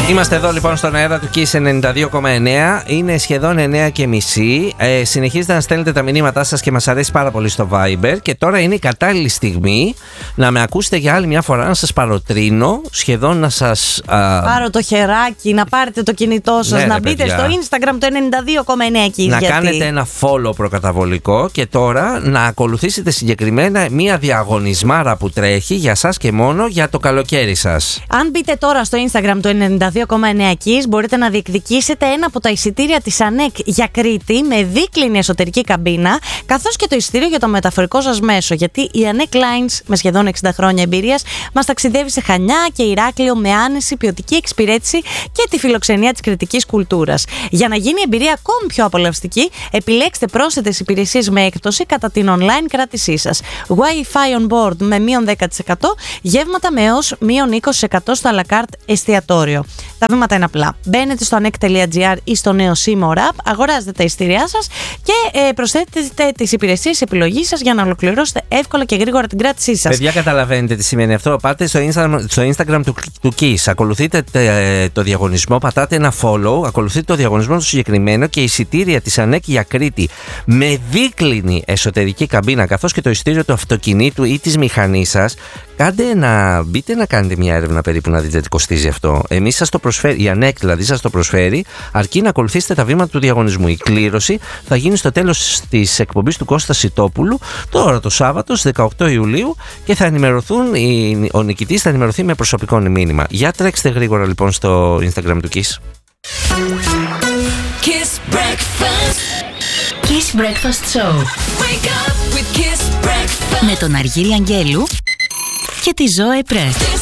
Είμαστε εδώ λοιπόν στον αέρα του Kiss 92,9. Είναι σχεδόν 9:30. Συνεχίζετε να στέλνετε τα μηνύματά σας και μας αρέσει πάρα πολύ στο Viber. Και τώρα είναι η κατάλληλη στιγμή να με ακούσετε για άλλη μια φορά, να σας παροτρύνω, σχεδόν να σας πάρω το χεράκι, να πάρετε το κινητό σας, να μπείτε στο Instagram το 92,9 Kiss. Να κάνετε ένα follow προκαταβολικό και τώρα να ακολουθήσετε συγκεκριμένα μια διαγωνισμάρα που τρέχει για σας και μόνο για το καλοκαίρι σας. Αν μπείτε τώρα στο Instagram το 92,9 Kiss, μπορείτε να διεκδικήσετε ένα από τα εισιτήρια της ΑΝΕΚ για Κρήτη με δίκλινη εσωτερική καμπίνα, καθώς και το εισιτήριο για το μεταφορικό σας μέσο. Γιατί η ΑΝΕΚ Lines, με σχεδόν 60 χρόνια εμπειρίας, μας ταξιδεύει σε Χανιά και Ηράκλειο με άνεση, ποιοτική εξυπηρέτηση και τη φιλοξενία της κρητικής κουλτούρας. Για να γίνει η εμπειρία ακόμη πιο απολαυστική, επιλέξτε πρόσθετες υπηρεσίες με έκπτωση κατά την online κράτησή σας. Wi-Fi on board με μείον 10%, γεύματα με έως μείον 20% στο à la carte εστιατόριο. Τα βήματα είναι απλά. Μπαίνετε στο anek.gr ή στο νέο Seymour App, αγοράζετε τα εισιτήριά σας και προσθέτετε τις υπηρεσίες επιλογής σας για να ολοκληρώσετε εύκολα και γρήγορα την κράτησή σας. Παιδιά, καταλαβαίνετε τι σημαίνει αυτό. Πάτε στο Instagram του Kiss, ακολουθείτε το διαγωνισμό, πατάτε ένα follow, ακολουθείτε το διαγωνισμό του συγκεκριμένο και εισιτήρια της ΑΝΕΚ για Κρήτη με δίκλινη εσωτερική καμπίνα, καθώς και το εισιτήριο του αυτοκινήτου ή της μηχανής σας. Μπείτε να κάνετε μια έρευνα περίπου να δείτε τι κοστίζει αυτό. Εμείς σας το προσφέρει, η ΑΝΕΚ δηλαδή σας το προσφέρει, αρκεί να ακολουθήσετε τα βήματα του διαγωνισμού. Η κλήρωση θα γίνει στο τέλος της εκπομπής του Κώστα Σιτόπουλου, τώρα το Σάββατο στις 18 Ιουλίου, και θα ενημερωθούν, ο νικητής θα ενημερωθεί με προσωπικό μήνυμα. Για τρέξτε γρήγορα λοιπόν στο Instagram του Kiss. Kiss Breakfast. Kiss Breakfast Show. Wake up with Kiss Breakfast. Με τον Αργύρη Αγγέλου και τη Ζωέ Πρέ.